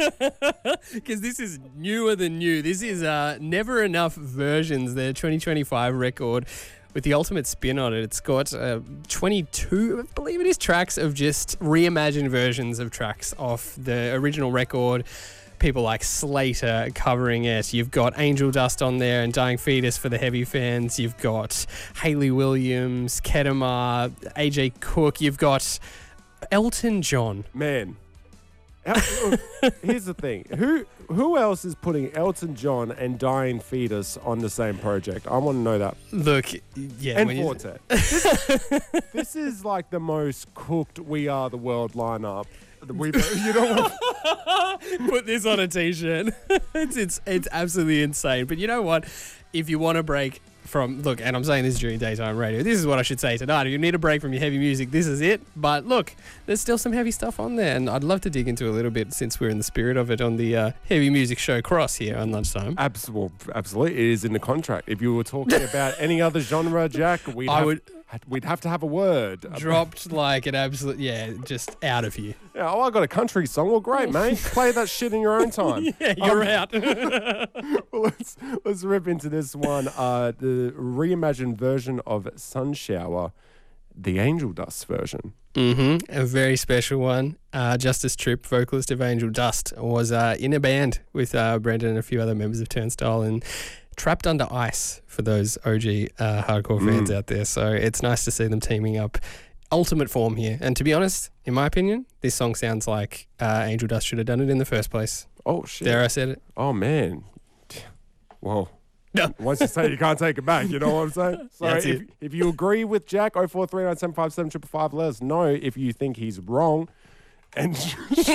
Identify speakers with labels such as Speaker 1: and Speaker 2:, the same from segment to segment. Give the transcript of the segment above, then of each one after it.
Speaker 1: Because this is newer than new. This is Never Enough Versions, their 2025 record with the ultimate spin on it. It's got 22, I believe it is, tracks of just reimagined versions of tracks off the original record. People like Slater covering it. You've got Angel Dust on there and Dying Fetus for the heavy fans. You've got Hayley Williams, Kedemar, AJ Cook. You've got Elton John.
Speaker 2: Man. Here's the thing. Who else is putting Elton John and Dying Fetus on the same project? I want to know that.
Speaker 1: Look, yeah.
Speaker 2: And Forte. This is like the most cooked We Are the World lineup. You know what?
Speaker 1: Put this on a t-shirt. It's absolutely insane. But you know what? If you want to break from, look, and I'm saying this during daytime radio, this is what I should say tonight. If you need a break from your heavy music, this is it. But look, there's still some heavy stuff on there, and I'd love to dig into a little bit since we're in the spirit of it on the heavy music show Cross here on lunchtime.
Speaker 2: Absolutely. It is in the contract. If you were talking about any other genre, Jack, we'd have to have a word.
Speaker 1: Dropped like an absolute, just out of here.
Speaker 2: Yeah, I got a country song. Well, great, mate. Play that shit in your own time.
Speaker 1: Yeah, you're out.
Speaker 2: Well, let's rip into this one. The reimagined version of Sun Shower, the Angel Dust version.
Speaker 1: A very special one. Justice Tripp, vocalist of Angel Dust, was in a band with Brendan and a few other members of Turnstile and Trapped Under Ice for those OG hardcore fans out there. So it's nice to see them teaming up. Ultimate form here. And to be honest, in my opinion, this song sounds like Angel Dust should have done it in the first place.
Speaker 2: Oh, shit.
Speaker 1: There, I said it.
Speaker 2: Oh, man. Well,
Speaker 1: no.
Speaker 2: Once you say it, you can't take it back. You know what I'm saying? So if you agree with Jack, 0439757555, let us know if you think he's wrong. And stay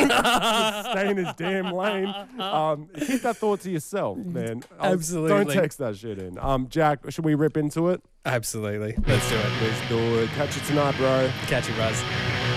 Speaker 2: in his damn lane. Keep that thought to yourself, man.
Speaker 1: Absolutely.
Speaker 2: Don't text that shit in. Jack, should we rip into it?
Speaker 1: Absolutely. Let's do it.
Speaker 2: Let's do it. Catch you tonight, bro.
Speaker 1: Catch you, Buzz.